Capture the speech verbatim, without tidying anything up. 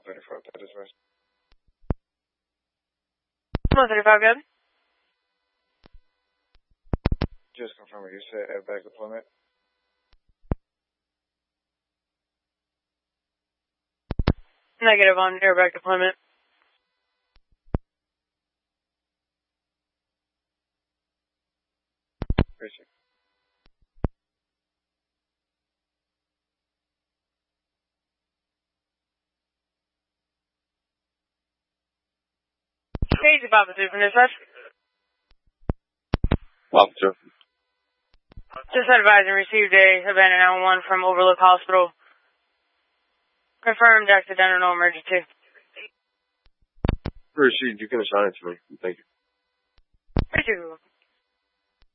thirty-five, that is right. one thirty-five, good. Just confirm what you said, airbag deployment. Negative on airbag deployment. Appreciate it. Stage Papa two from dispatch. Papa two. Just advised and received a abandoned nine one one from Overlook Hospital. Confirmed accidental no emergency. Appreciate you can assign it to me. Thank you. Thank you.